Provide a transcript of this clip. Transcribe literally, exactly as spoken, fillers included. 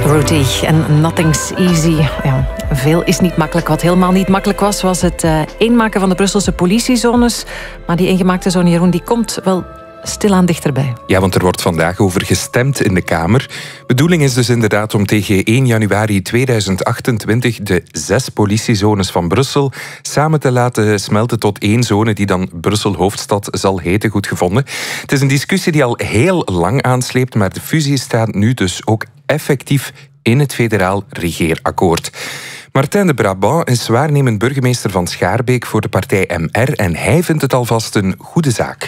Rudy en Nothing's Easy. Ja, veel is niet makkelijk. Wat helemaal niet makkelijk was, was het uh, eenmaken van de Brusselse politiezones. Maar die ingemaakte zone, Jeroen, die komt wel stilaan dichterbij. Ja, want er wordt vandaag over gestemd in de Kamer. Bedoeling is dus inderdaad om tegen één januari tweeduizend achtentwintig de zes politiezones van Brussel samen te laten smelten tot één zone die dan Brussel Hoofdstad zal heten, goed gevonden. Het is een discussie die al heel lang aansleept, maar de fusie staat nu dus ook effectief in het federaal regeerakkoord. Martijn de Brabant is waarnemend burgemeester van Schaarbeek voor de partij M R en hij vindt het alvast een goede zaak.